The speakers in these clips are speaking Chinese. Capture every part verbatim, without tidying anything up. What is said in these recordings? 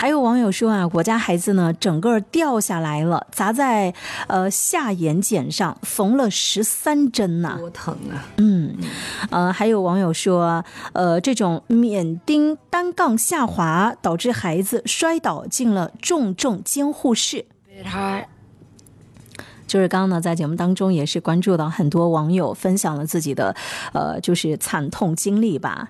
还有网友说啊，我家孩子呢整个掉下来了，砸在呃下眼睑上，缝了十三针呐、啊， 多疼啊！ 嗯，呃，还有网友说，呃，这种免钉单杠下滑导致孩子摔倒进了重症监护室。就是刚刚呢，在节目当中也是关注到很多网友分享了自己的，呃，就是惨痛经历吧。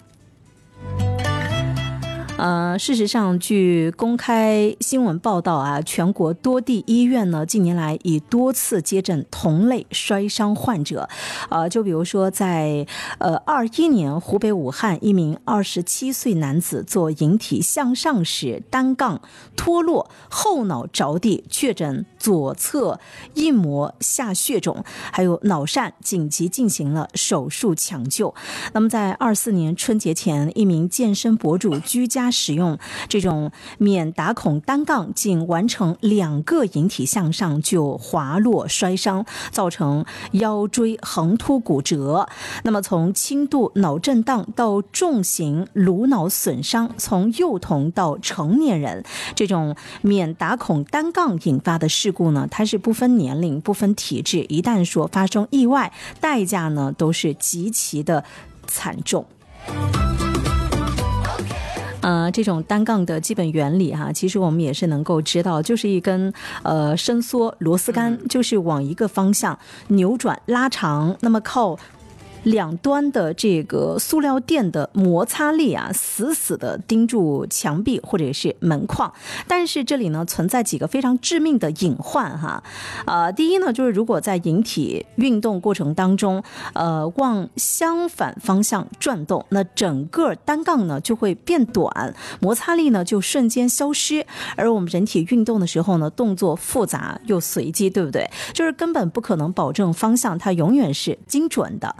呃，事实上，据公开新闻报道啊，全国多地医院呢近年来已多次接诊同类摔伤患者。呃，就比如说在呃二一年，湖北武汉一名二十七岁男子做引体向上时单杠脱落，后脑着地，确诊左侧硬膜下血肿，还有脑疝，紧急进行了手术抢救。那么在二四年春节前，一名健身博主居家使用这种免打孔单杠，仅完成两个引体向上就滑落摔伤，造成腰椎横突骨折。那么从轻度脑震荡到重型颅脑损伤，从幼童到成年人，这种免打孔单杠引发的事故呢，它是不分年龄、不分体质，一旦说发生意外，代价呢都是极其的惨重。呃，这种单杠的基本原理哈，其实我们也是能够知道，就是一根呃伸缩螺丝杆，就是往一个方向扭转拉长，那么靠两端的这个塑料垫的摩擦力啊，死死的盯住墙壁或者是门框。但是这里呢存在几个非常致命的隐患哈。呃，第一呢，就是如果在引体运动过程当中，呃，往相反方向转动，那整个单杠呢就会变短，摩擦力呢就瞬间消失。而我们人体运动的时候呢，动作复杂又随机，对不对？就是根本不可能保证方向，它永远是精准的。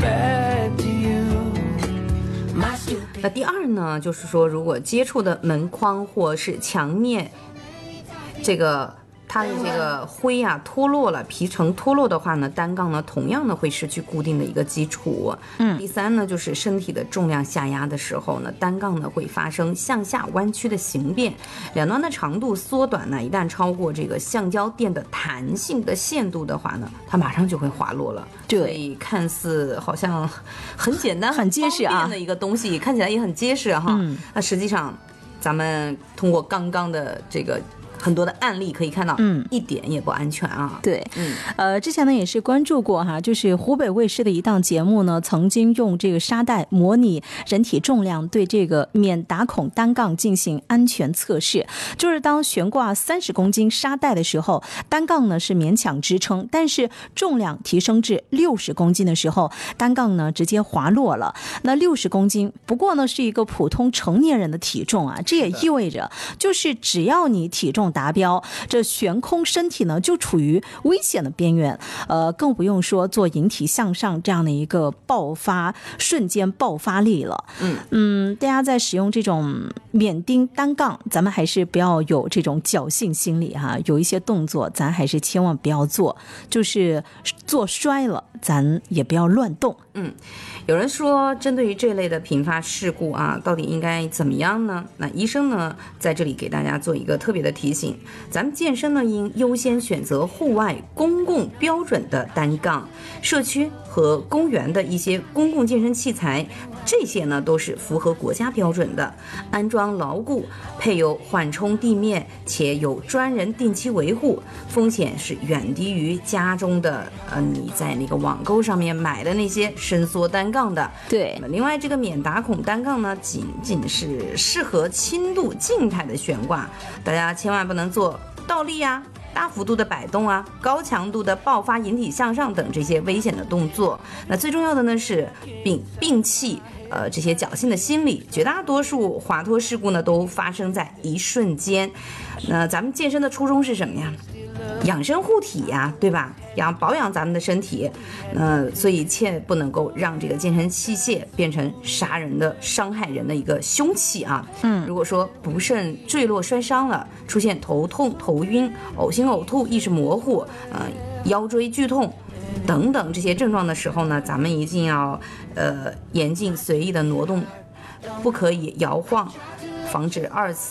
那第二呢，就是说如果接触的门框或是墙面，这个它的这个灰啊脱落了，皮层脱落的话呢，单杠呢同样呢会失去固定的一个基础。嗯，第三呢，就是身体的重量下压的时候呢，单杠呢会发生向下弯曲的形变，两端的长度缩短呢，一旦超过这个橡胶垫的弹性的限度的话呢，它马上就会滑落了。 对， 所以看似好像很简单、 很结实啊， 方便的一个东西，看起来也很结实哈。嗯，那实际上，咱们通过刚刚的这个。很多的案例可以看到，嗯，一点也不安全啊。 对，嗯，呃，之前呢也是关注过哈，就是湖北卫视的一档节目呢，曾经用这个沙袋模拟人体重量，对这个免打孔单杠进行安全测试。就是当悬挂三十公斤沙袋的时候，单杠呢是勉强支撑，但是重量提升至六十公斤的时候，单杠呢直接滑落了。那六十公斤，不过呢是一个普通成年人的体重啊，这也意味着，就是只要你体重达标，这悬空身体呢就处于危险的边缘，呃，更不用说做引体向上这样的一个爆发瞬间爆发力了。嗯嗯，大家在使用这种免钉单杠，咱们还是不要有这种侥幸心理哈，有一些动作咱还是千万不要做，就是做摔了，咱也不要乱动。 嗯，有人说，针对于这类的频发事故啊，到底应该怎么样呢？那医生呢，在这里给大家做一个特别的提醒，咱们健身呢，应优先选择户外公共标准的单杠，社区和公园的一些公共健身器材，这些呢都是符合国家标准的，安装牢固，配有缓冲地面，且有专人定期维护，风险是远低于家中的呃你在那个网购上面买的那些伸缩单杠的。 对， 另外这个免打孔单杠呢，仅仅是适合轻度静态的悬挂，大家千万不能做倒立啊、大幅度的摆动啊、高强度的爆发引体向上等这些危险的动作。那最重要的呢是摒摒弃呃这些侥幸的心理，绝大多数滑脱事故呢都发生在一瞬间。那咱们健身的初衷是什么呀？养生护体呀，对吧？要保养咱们的身体，呃，所以切不能够让这个健身器械变成杀人的、伤害人的一个凶器啊。嗯，如果说不慎坠落摔伤了，出现头痛、头晕、呕心呕吐、意识模糊，呃，腰椎剧痛等等这些症状的时候呢，咱们一定要呃严禁随意的挪动，不可以摇晃，防止二次